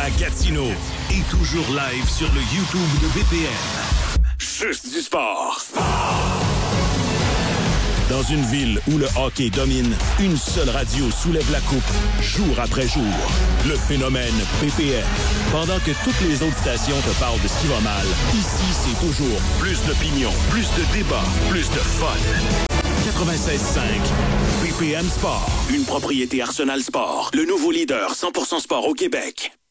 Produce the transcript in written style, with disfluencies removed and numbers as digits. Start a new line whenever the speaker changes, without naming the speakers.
à Gatineau et toujours live sur le YouTube de BPM. Juste du sport. Dans une ville où le hockey domine, une seule radio soulève la coupe, jour après jour. Le phénomène BPM. Pendant que toutes les autres stations te parlent de ce qui va mal, ici, c'est toujours plus d'opinion, plus de débat, plus de fun. 96.5 BPM Sport. Une propriété Arsenal Sport. Le nouveau leader 100% sport au Québec.